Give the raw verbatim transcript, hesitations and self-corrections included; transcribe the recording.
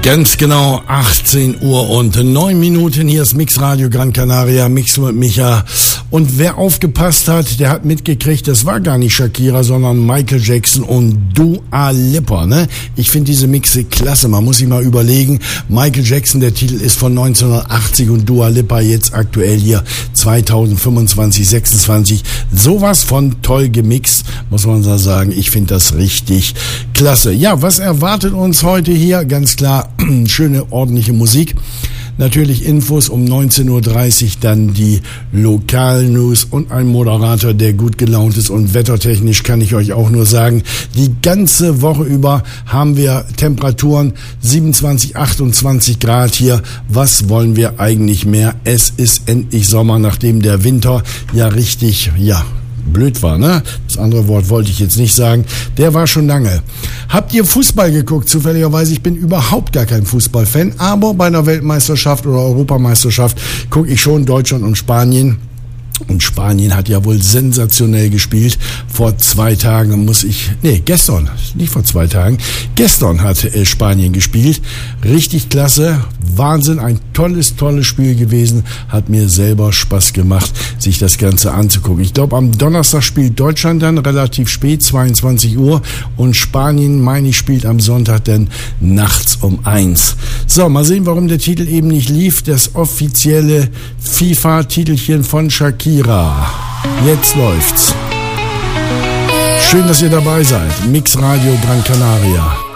Ganz genau achtzehn Uhr und neun Minuten. Hier ist Mix Radio Gran Canaria, Mix mit Micha. Und wer aufgepasst hat, der hat mitgekriegt, das war gar nicht Shakira, sondern Michael Jackson und Dua Lipa, ne? Ich finde diese Mixe klasse, man muss sich mal überlegen. Michael Jackson, der Titel ist von neunzehnhundertachtzig und Dua Lipa jetzt aktuell hier zweitausendfünfundzwanzig, sechsundzwanzig. Sowas von toll gemixt, muss man so sagen. Ich finde das richtig klasse. Ja, was erwartet uns heute hier? Ganz klar, schöne, ordentliche Musik. Natürlich Infos um neunzehn Uhr dreißig, dann die Lokalnews und ein Moderator, der gut gelaunt ist. Und wettertechnisch kann ich euch auch nur sagen, die ganze Woche über haben wir Temperaturen siebenundzwanzig, achtundzwanzig Grad hier. Was wollen wir eigentlich mehr? Es ist endlich Sommer, nachdem der Winter ja richtig, ja, blöd war, ne? Das andere Wort wollte ich jetzt nicht sagen. Der war schon lange. Habt ihr Fußball geguckt? Zufälligerweise, ich bin überhaupt gar kein Fußballfan, aber bei einer Weltmeisterschaft oder Europameisterschaft gucke ich schon Deutschland und Spanien. Und Spanien hat ja wohl sensationell gespielt. Vor zwei Tagen muss ich, nee, gestern, nicht vor zwei Tagen, gestern hat äh, Spanien gespielt. Richtig klasse, Wahnsinn, ein tolles, tolles Spiel gewesen. Hat mir selber Spaß gemacht, sich das Ganze anzugucken. Ich glaube, am Donnerstag spielt Deutschland dann relativ spät, zweiundzwanzig Uhr. Und Spanien, meine ich, spielt am Sonntag dann nachts um eins. So, mal sehen, warum der Titel eben nicht lief. Das offizielle FIFA-Titelchen von Shakira. Jetzt läuft's. Schön, dass ihr dabei seid. Mix Radio Gran Canaria.